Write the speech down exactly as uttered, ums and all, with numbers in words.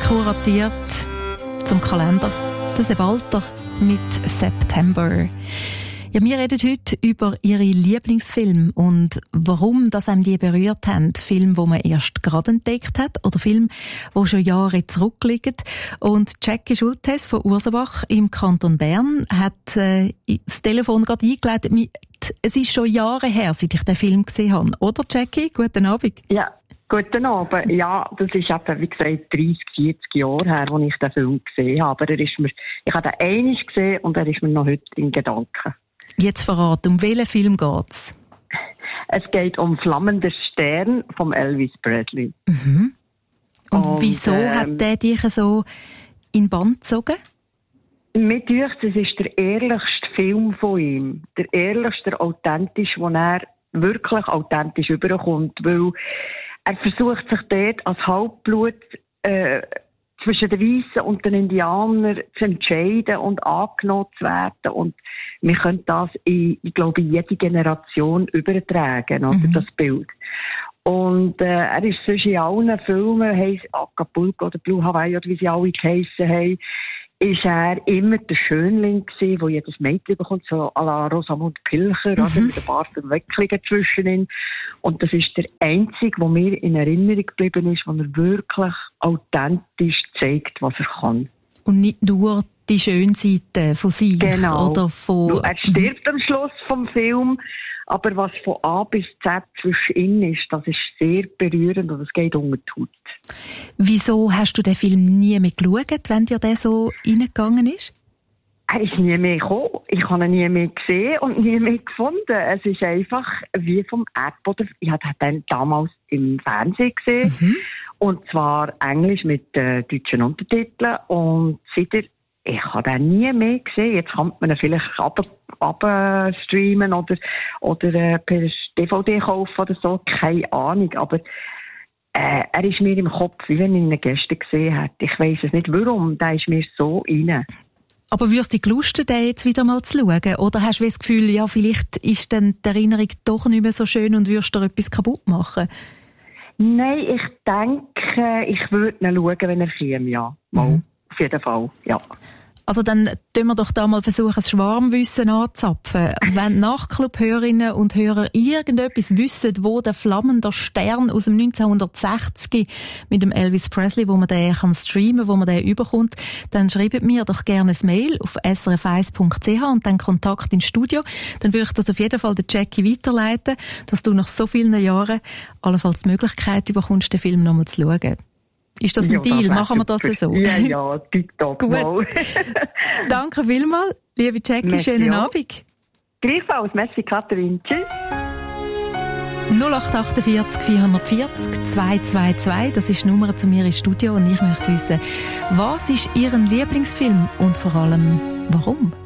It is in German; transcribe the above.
kuratiert zum Kalender. Das ist Walter mit September. Ja, wir reden heute über Ihre Lieblingsfilme und warum das einem die berührt haben. Filme, die man erst gerade entdeckt hat oder Filme, die schon Jahre zurückliegen. Und Jackie Schultes von Ursabach im Kanton Bern hat äh, das Telefon gerade eingeleitet mit «Es ist schon Jahre her, seit ich den Film gesehen habe». Oder, Jackie? Guten Abend. Ja, guten Abend. Ja, das ist eben, wie gesagt, dreissig, vierzig Jahre her, als ich den Film gesehen habe. Aber er ist mir, ich habe den einmal gesehen und er ist mir noch heute in Gedanken. Jetzt verraten, um welchen Film geht's? Es geht um «Flammender Stern» von Elvis Presley. Mhm. Und, und wieso ähm, hat der dich so in den Bann gezogen? Mir dünkt, es ist der ehrlichste Film von ihm. Der ehrlichste, der authentisch, wo er wirklich authentisch überkommt. Weil er versucht sich dort als Halbblut äh, zwischen den Weißen und den Indianern zu entscheiden und angenommen zu werden. Und wir können das, in, ich glaube, in jede Generation übertragen, oder, mhm. das Bild. Und äh, er ist sonst in allen Filmen, heisst Acapulco oder Blue Hawaii oder wie sie alle geheissen haben, ist er immer der Schönling gewesen, der jedes Mädchen bekommt, so à la Rosamund Pilcher, mhm. also mit ein paar Verwicklungen zwischen ihnen. Und das ist der einzige, der mir in Erinnerung geblieben ist, wo er wirklich authentisch zeigt, was er kann. Und nicht nur die schöne Seite von sich. Genau. Oder von... Er stirbt am Schluss vom Film, aber was von A bis Z zwischen ihnen ist, das ist sehr berührend und es geht unter die Haut. Wieso hast du den Film nie mehr geschaut, wenn dir der so reingegangen ist? Er ist nie mehr gekommen. Ich habe ihn nie mehr gesehen und nie mehr gefunden. Es ist einfach wie vom Erdboden. Ich habe den damals im Fernsehen gesehen. Mhm. Und zwar Englisch mit äh, deutschen Untertiteln. Und seitdem, ich habe den nie mehr gesehen. Jetzt kann man ihn vielleicht abstreamen oder, oder äh, per D V D kaufen oder so. Keine Ahnung. Aber äh, er ist mir im Kopf, wie wenn ich ihn gestern gesehen hätte. Ich weiss es nicht warum. Der ist mir so rein. Aber würdest du dich lusten, den jetzt wieder mal zu schauen? Oder hast du das Gefühl, ja, vielleicht ist dann die Erinnerung doch nicht mehr so schön und würdest du etwas kaputt machen? Nein, ich denke, ich würde ihn schauen, wenn er käme, ja. Mal. Mhm. Auf jeden Fall, ja. Also dann tun wir doch da mal versuchen, das Schwarmwissen anzuzapfen. Wenn Nachtclub-Hörerinnen und Hörer irgendetwas wissen, wo der flammende Stern aus dem neunzehnhundertsechzig mit dem Elvis Presley, wo man den kann streamen, wo man den überkommt, dann schreibt mir doch gerne ein Mail auf s r f eins punkt c h und dann Kontakt ins Studio. Dann würde ich das auf jeden Fall der Jackie weiterleiten, dass du nach so vielen Jahren allenfalls die Möglichkeit bekommst, den Film nochmal zu schauen. Ist das ein ja, Deal? Das Machen wir das so? Ja, ja, tipptopp. Gut. Danke vielmals, liebe Jackie. Merci schönen auch. Abend. Gleichfalls. Merci, Katrin. Tschüss. null acht achtundvierzig vierhundertvierzig zweihundertzweiundzwanzig, das ist die Nummer zu mir ins Studio und ich möchte wissen, was ist Ihr Lieblingsfilm und vor allem, warum?